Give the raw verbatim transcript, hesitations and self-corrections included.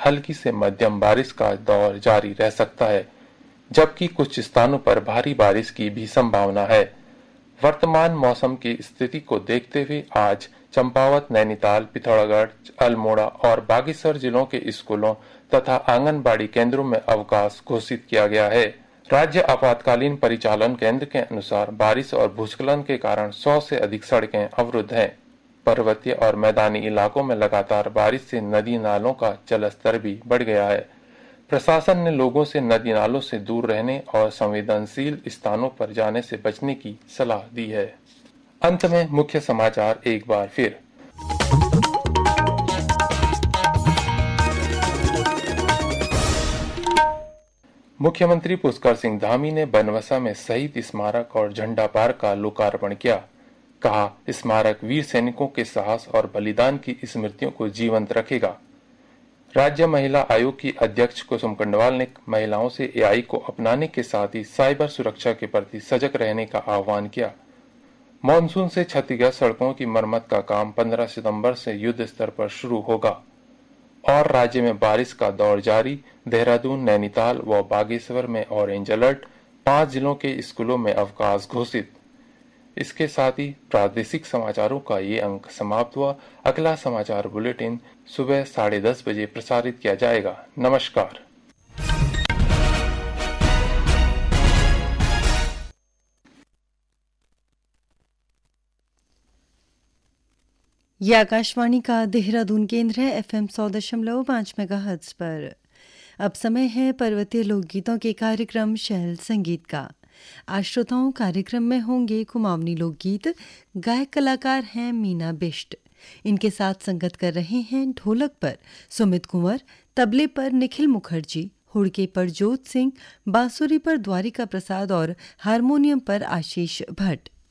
हल्की से मध्यम बारिश का दौर जारी रह सकता है, जबकि कुछ स्थानों पर भारी बारिश की भी संभावना है। वर्तमान मौसम की स्थिति को देखते हुए आज चंपावत, नैनीताल, पिथौरागढ़, अल्मोड़ा और बागेश्वर जिलों के स्कूलों तथा आंगनबाड़ी केंद्रों में अवकाश घोषित किया गया है। राज्य आपातकालीन परिचालन केंद्र के अनुसार बारिश और भूस्खलन के कारण सौ से अधिक सड़कें अवरुद्ध हैं। पर्वतीय और मैदानी इलाकों में लगातार बारिश से नदी नालों का जलस्तर भी बढ़ गया है। प्रशासन ने लोगों से नदी नालों से दूर रहने और संवेदनशील स्थानों पर जाने से बचने की सलाह दी है। अंत में मुख्य समाचार एक बार फिर। मुख्यमंत्री पुष्कर सिंह धामी ने बनवसा में शहीद स्मारक और झंडा पार्क का लोकार्पण किया। कहा, स्मारक वीर सैनिकों के साहस और बलिदान की स्मृतियों को जीवंत रखेगा। राज्य महिला आयोग की अध्यक्ष कुसुम कंडवाल ने महिलाओं से एआई को अपनाने के साथ ही साइबर सुरक्षा के प्रति सजग रहने का आह्वान किया। मानसून से क्षतिग्रस्त सड़कों की मरम्मत का काम पंद्रह सितंबर से युद्ध स्तर पर शुरू होगा। और राज्य में बारिश का दौर जारी, देहरादून, नैनीताल व बागेश्वर में ऑरेंज अलर्ट, पांच जिलों के स्कूलों में अवकाश घोषित। इसके साथ ही प्रादेशिक समाचारों का ये अंक समाप्त हुआ। अगला समाचार बुलेटिन सुबह साढ़े दस बजे प्रसारित किया जाएगा। नमस्कार। यह आकाशवाणी का देहरादून केंद्र है, एफएम सौ दशमलव पाँच मेगाहर्ट्ज पर। अब समय है पर्वतीय लोकगीतों के कार्यक्रम शहर संगीत का। आज श्रोताओं कार्यक्रम में होंगे कुमाऊनी लोकगीत। गायक कलाकार हैं मीना बिष्ट। इनके साथ संगत कर रहे हैं ढोलक पर सुमित कुंवर, तबले पर निखिल मुखर्जी, हुड़के पर जोत सिंह, बांसुरी पर द्वारिका प्रसाद और हारमोनियम पर आशीष भट्ट।